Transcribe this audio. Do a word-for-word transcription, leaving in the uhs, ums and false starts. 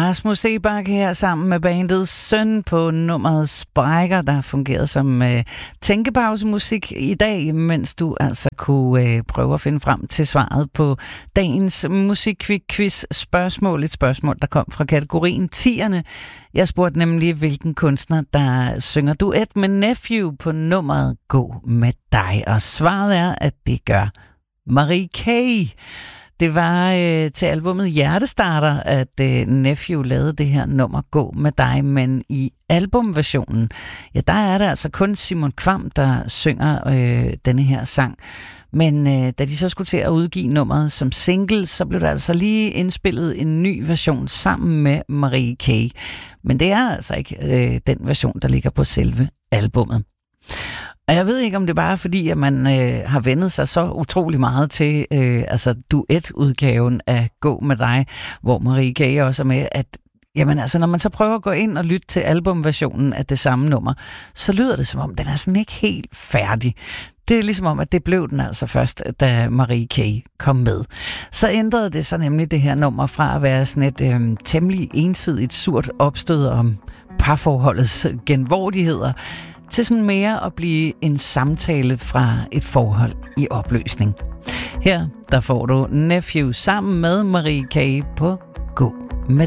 Rasmus Sebak her sammen med bandet Søn på nummeret Sprækker, der har fungeret som øh, tænkepausemusik i dag, mens du altså kunne øh, prøve at finde frem til svaret på dagens musikquiz spørgsmål. Et spørgsmål, der kom fra kategorien tierne. Jeg spurgte nemlig, hvilken kunstner, der synger duet med Nephew på nummeret Gå med dig. Og svaret er, at det gør Marie K. Det var øh, til albumet Hjertestarter, at øh, Nephew lavede det her nummer Gå med dig, men i albumversionen, ja, der er det altså kun Simon Kvam, der synger øh, denne her sang. Men øh, da de så skulle til at udgive nummeret som single, så blev der altså lige indspillet en ny version sammen med Marie K. Men det er altså ikke øh, den version, der ligger på selve albummet. Og jeg ved ikke, om det bare er fordi, at man øh, har vendet sig så utrolig meget til øh, altså duetudgaven af Gå med dig, hvor Marie K. også er med, at jamen, altså, når man så prøver at gå ind og lytte til albumversionen af det samme nummer, så lyder det som om, den er sådan ikke helt færdig. Det er ligesom om, at det blev den altså først, da Marie K. kom med. Så ændrede det så nemlig det her nummer fra at være sådan et øh, temmelig ensidigt surt opstød om parforholdets genvordigheder, til sådan mere at blive en samtale fra et forhold i opløsning. Her der får du Nephew sammen med Marie K. på Gå